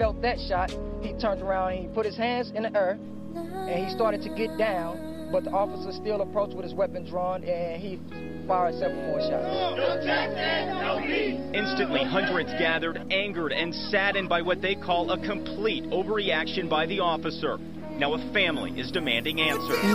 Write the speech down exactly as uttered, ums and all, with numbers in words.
felt that shot, he turned around and he put his hands in the air and he started to get down, but the officer still approached with his weapon drawn and he fired several more shots. No Jackson, no peace. Instantly, hundreds gathered, angered and saddened by what they call a complete overreaction by the officer. Now a family is demanding answers.